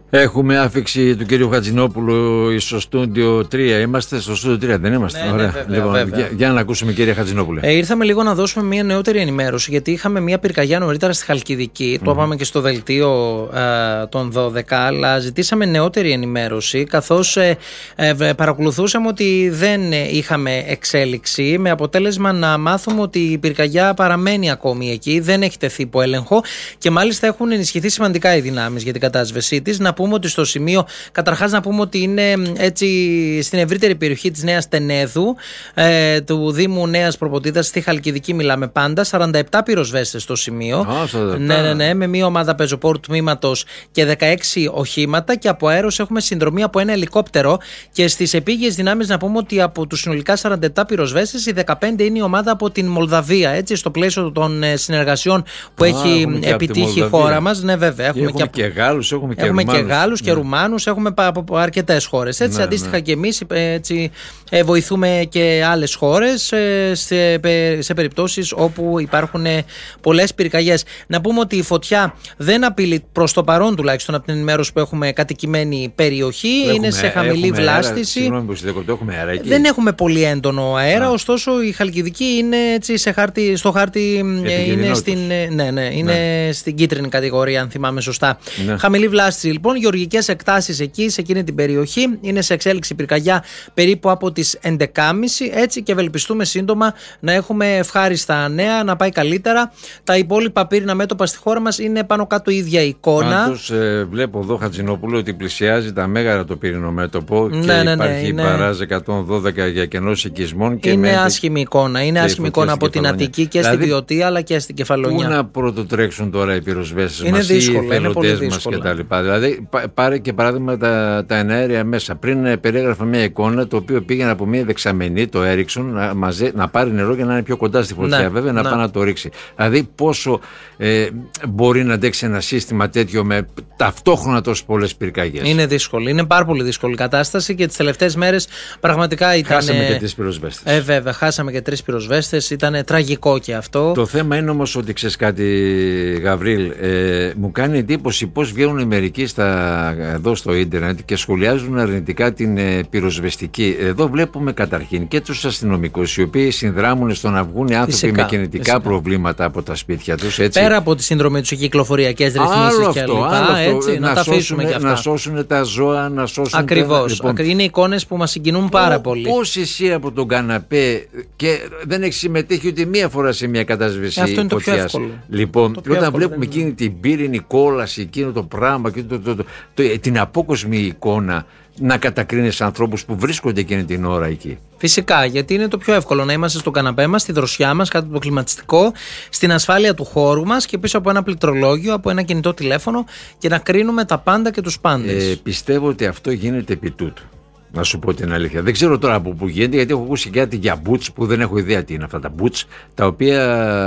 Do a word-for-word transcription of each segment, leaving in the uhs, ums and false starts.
Έχουμε άφηξη του κύριου Χατζηνόπουλου στο στούντιο τρία. Είμαστε στο στούντιο τρία, δεν είμαστε? Ναι, Ωραία. ναι, βέβαια, λοιπόν, βέβαια. Για, για να ακούσουμε, κύριε Χατζηνόπουλε. Ε, ήρθαμε λίγο να δώσουμε μια νεότερη ενημέρωση, γιατί είχαμε μια πυρκαγιά νωρίτερα στη Χαλκιδική. Mm-hmm. Το είπαμε και στο δελτίο ε, των δώδεκα, αλλά ζητήσαμε νεότερη ενημέρωση, καθώς ε, ε, παρακολουθούσαμε ότι δεν είχαμε εξέλιξη, με αποτέλεσμα να μάθουμε ότι η πυρκαγιά παραμένει ακόμη εκεί, δεν έχει τεθεί υπό έλεγχο και μάλιστα έχουν ενισχυθεί σημαντικά οι δυνάμεις για την κατάσβεσή της. Να πούμε ότι στο σημείο, καταρχάς να πούμε ότι είναι έτσι στην ευρύτερη περιοχή της Νέας Τενέδου, ε, του Δήμου Νέας Προποτίδας, στη Χαλκιδική μιλάμε πάντα, σαράντα επτά πυροσβέστες στο σημείο. Oh, ναι, ναι, ναι, με μία ομάδα πεζοπόρου τμήματος και δεκαέξι οχήματα, και από αέρος έχουμε συνδρομή από ένα ελικόπτερο. Και στις επίγειες δυνάμεις να πούμε ότι από τους συνολικά σαράντα επτά πυροσβέστες, οι δεκαπέντε είναι η ομάδα από την Μολδαβία, έτσι, στο πλαίσιο των συνεργασιών που ah, έχει επιτύχει η χώρα μας. Ναι, βέβαια. Έχουμε, έχουμε και, και Γάλλους, έχουμε και έχουμε Ρουμάνους. Και Γάλλους και ναι. Ρουμάνους, έχουμε από αρκετές χώρες. Έτσι, ναι, αντίστοιχα ναι. και εμείς έτσι, βοηθούμε και άλλες χώρες σε, σε περιπτώσεις όπου υπάρχουν πολλές πυρκαγιές. Να πούμε ότι η φωτιά δεν απειλεί, προς το παρόν τουλάχιστον από την ενημέρωση που έχουμε, κατοικημένη περιοχή. Έχουμε, είναι σε χαμηλή βλάστηση. Συγγνώμη που συνδεκοπτώ, έχουμε αέρα εκεί. Δεν έχουμε πολύ έντονο αέρα, Α. ωστόσο η Χαλκιδική είναι έτσι σε χάρτη, στο χάρτη είναι, στην, ναι, ναι, είναι ναι. στην κίτρινη κατηγορία, αν θυμάμαι σωστά. Ναι. Χαμηλή βλάστηση λοιπόν, γεωργικές εκτάσεις εκεί, σε εκείνη την περιοχή. Είναι σε εξέλιξη πυρκαγιά περίπου από τις έντεκα και μισή, έτσι, και ευελπιστούμε σύντομα να έχουμε ευχάριστα νέα, να πάει καλύτερα. Τα υπόλοιπα πύρινα μέτωπα στη χώρα μας είναι πάνω κάτω η ίδια εικόνα. Πάντως ε, βλέπω εδώ, Χατζηνόπουλο, ότι πλησιάζει τα μέγαρα το πύρινο μέτωπο, ναι, και ναι, υπάρχει ναι, είναι... παράζ εκατόν δώδεκα για κενός οικισμών. Και είναι με... άσχημη εικόνα. Είναι άσχημη εικόνα από την Αττική και δηλαδή, στη Βιωτία, αλλά και στην Κεφαλονιά. Πού να πρωτοτρέξουν τώρα οι πυροσβέστες είναι μας, δύσκολο, οι εθελοντές μας κτλ. Δηλαδή, πάρε και παράδειγμα τα, τα εναέρια μέσα. Πριν περιέγραφα μια εικόνα, το οποίο πήγαινε από μια δεξαμενή, το έριξον, να, μαζε, να πάρει νερό για να είναι πιο κοντά στη φωτιά, ναι, βέβαια, να, να πάει να το ρίξει. Δηλαδή, πόσο ε, μπορεί να αντέξει ένα σύστημα τέτοιο με ταυτόχρονα τόσες πολλές πυρκαγιές? Είναι δύσκολο. Είναι πάρα πολύ δύσκολη η κατάσταση και τις τελευταίες μέρες πραγματικά ήταν. Χάσαμε και τρεις πυροσβέστες. Ε, βέβαια, χάσαμε και τρεις πυροσβέστες. Ήταν τραγικό και αυτό. Το θέμα είναι όμως ότι, ξέρεις κάτι, Γαβρίλ, ε, μου κάνει εντύπωση πώς βγαίνουν μερικοί στα, εδώ στο ίντερνετ και σχολιάζουν αρνητικά την ε, πυροσβεστική. Εδώ βλέπουμε καταρχήν και τους αστυνομικούς, οι οποίοι συνδράμουν στο να βγουν άνθρωποι φυσικά, με κινητικά φυσικά. προβλήματα από τα σπίτια τους. Έτσι. Πέρα από τη συνδρομή τους και κυκλοφοριακές ρυθμίσεις και λοιπά, έτσι, να, να τα αφήσουμε και αυτά. Να σώσουν τα ζώα, να σώσουν. Ακριβώς. Τα... Λοιπόν, είναι εικόνες που μας συγκινούν πάρα Ό, πολύ. Πώς εσύ από τον καναπέ και δεν έχει συμμετέχει ούτε μία φορά σε μια κατάσβεση αυτό είναι φωτιάς. Το πιο εύκολο. Λοιπόν, το και όταν εύκολο, βλέπουμε εκείνη την πύρινη κόλαση, εκείνο το πράγμα, και το, το, το, το, το, την απόκοσμη εικόνα, να κατακρίνεις ανθρώπους που βρίσκονται εκείνη την ώρα εκεί. Φυσικά, γιατί είναι το πιο εύκολο να είμαστε στον καναπέ μας, στη δροσιά μας, κάτω από το κλιματιστικό, στην ασφάλεια του χώρου μας και πίσω από ένα πληκτρολόγιο, από ένα κινητό τηλέφωνο, και να κρίνουμε τα πάντα και τους πάντες. Ε, πιστεύω ότι αυτό γίνεται επί τούτου. Να σου πω την αλήθεια. Δεν ξέρω τώρα από πού γίνεται, γιατί έχω ακούσει κάτι για μπούτς που δεν έχω ιδέα τι είναι αυτά τα μπούτς, τα οποία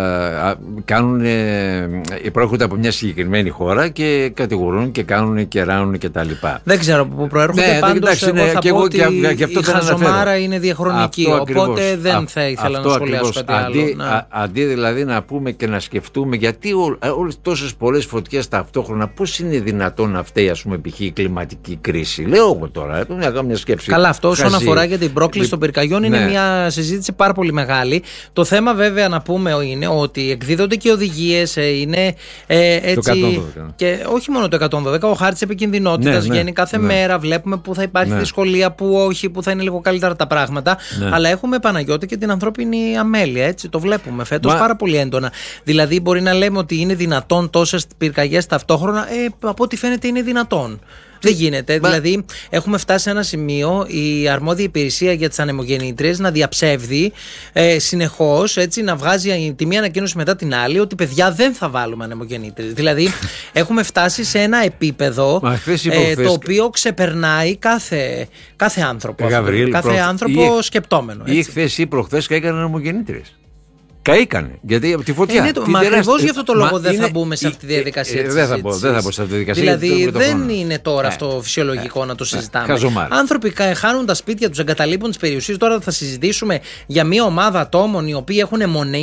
κάνουν, προέρχονται από μια συγκεκριμένη χώρα και κατηγορούν και κάνουν και ράνουν και τα λοιπά. Δεν ξέρω από πού προέρχονται, ναι, πάντως εγώ θα πω ότι η χαζομάρα είναι διαχρονική, αυτό οπότε ακριβώς, δεν α, θα ήθελα να σχολιάσω κάτι αντί, άλλο. Α, αντί δηλαδή να πούμε και να σκεφτούμε γιατί όλες τόσες πολλές φωτιές ταυτόχρονα, πώς είναι δυνατόν αυτή, ας πούμε, π.χ. η κλιματική κρίση. Λέω εγώ τώρα, έπρεπε να κάνω μια σκέψη. Καλά, αυτό όσον αφορά για την πρόκληση των πυρκαγιών είναι ναι. μια συζήτηση πάρα πολύ μεγάλη. Το θέμα βέβαια να πούμε είναι ότι εκδίδονται και οδηγίες, είναι ε, έτσι. Το εκατόν δώδεκα. Και όχι μόνο το εκατόν δώδεκα, ο χάρτης επικινδυνότητας ναι, βγαίνει ναι, κάθε ναι. μέρα. Βλέπουμε που θα υπάρχει ναι. δυσκολία, που όχι, που θα είναι λίγο καλύτερα τα πράγματα. Ναι. Αλλά έχουμε, Παναγιώτη, και την ανθρώπινη αμέλεια. Έτσι, το βλέπουμε φέτος Μα... πάρα πολύ έντονα. Δηλαδή, μπορεί να λέμε ότι είναι δυνατόν τόσες πυρκαγιές ταυτόχρονα, ε, από ό,τι φαίνεται είναι δυνατόν. Δεν γίνεται. Μα... Δηλαδή, έχουμε φτάσει σε ένα σημείο η αρμόδια υπηρεσία για τις ανεμογεννήτριες να διαψεύδει ε, συνεχώς, έτσι, να βγάζει τη μία ανακοίνωση μετά την άλλη ότι παιδιά δεν θα βάλουμε ανεμογεννήτριες. Δηλαδή, έχουμε φτάσει σε ένα επίπεδο Μα, ε, το οποίο ξεπερνάει κάθε, κάθε άνθρωπο. Γαβρίλ, κάθε προ... άνθρωπο ή, σκεπτόμενο. Ή χθες ή προχθές καήκαν ανεμογεννήτριες. Καήκανε. Γιατί από τη φωτιά. Είναι το, μα ακριβώς γι' αυτό το λόγο δεν είναι, θα μπούμε σε αυτή τη διαδικασία. Ε, ε, δεν, θα μπω, δεν θα μπω σε αυτή τη διαδικασία. Δηλαδή δεν χρόνο. είναι τώρα ε, αυτό φυσιολογικό ε, να το συζητάμε. Χαζομάρα. Άνθρωποι χάνουν τα σπίτια τους, εγκαταλείπουν τις περιουσίες. Τώρα θα συζητήσουμε για μια ομάδα ατόμων οι οποίοι έχουν μονή.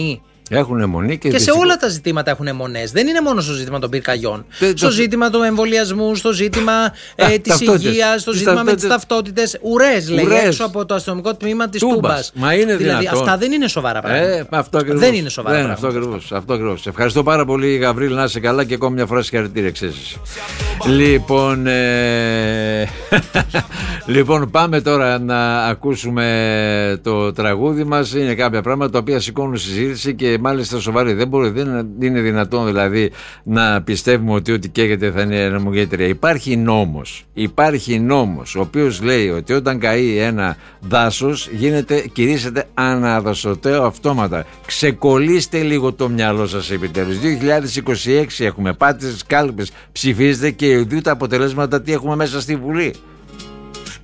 Έχουν αιμονή και, και σε όλα τα ζητήματα έχουν αιμονές. Δεν είναι μόνο στο ζήτημα των πυρκαγιών. Τε, στο το... ζήτημα του εμβολιασμού, στο ζήτημα ε, της υγείας, στο ζήτημα με τις ταυτότητες. Ουρές, λέει, ουρές. Έξω από το αστυνομικό τμήμα της Τούμπας. Μα είναι δηλαδή, δυνατόν. Αυτά δεν είναι σοβαρά πράγματα. Ε, αυτό ακριβώς. Δεν είναι σοβαρά δεν, πράγματα. Αυτό ακριβώς, αυτό ακριβώς. Ευχαριστώ πάρα πολύ, Γαβρίλ, να είσαι καλά και ακόμη μια φορά συγχαρητήρια εξαίσθηση. Λοιπόν, ε... λοιπόν, πάμε τώρα να ακούσουμε το τραγούδι μας. Είναι κάποια πράγματα τα οποία σηκώνουν συζήτηση και μάλιστα σοβαρή. Δεν, μπορεί, δεν είναι δυνατόν δηλαδή να πιστεύουμε ότι ό,τι καίγεται θα είναι νομογέτρια. Υπάρχει νόμος. Υπάρχει νόμος ο οποίος λέει ότι όταν καεί ένα δάσος γίνεται, κηρύσσεται αναδασωτέο αυτόματα. Ξεκολλήστε λίγο το μυαλό σας επιτέλους. δύο χιλιάδες είκοσι έξι έχουμε, πάτε στις κάλπες, ψηφίζετε και δείτε τα αποτελέσματα τι έχουμε μέσα στη Βουλή.